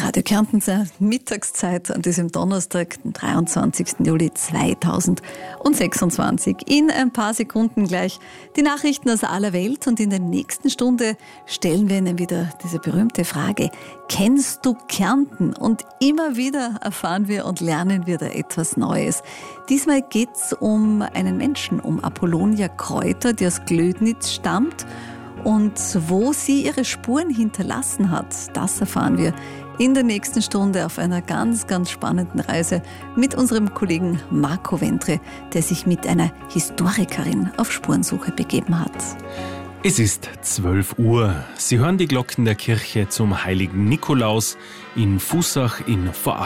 Radio Kärnten zur Mittagszeit an diesem Donnerstag, den 23. Juli 2026. In ein paar Sekunden gleich die Nachrichten aus aller Welt und in der nächsten Stunde stellen wir Ihnen wieder diese berühmte Frage: Kennst du Kärnten? Und immer wieder erfahren wir und lernen wir da etwas Neues. Diesmal geht es um einen Menschen, um Apollonia Kreuter, die aus Glödnitz stammt. Und wo sie ihre Spuren hinterlassen hat, das erfahren wir in der nächsten Stunde auf einer ganz, ganz spannenden Reise mit unserem Kollegen Marco Ventre, der sich mit einer Historikerin auf Spurensuche begeben hat. Es ist 12 Uhr. Sie hören die Glocken der Kirche zum heiligen Nikolaus in Fussach in Vorarlberg.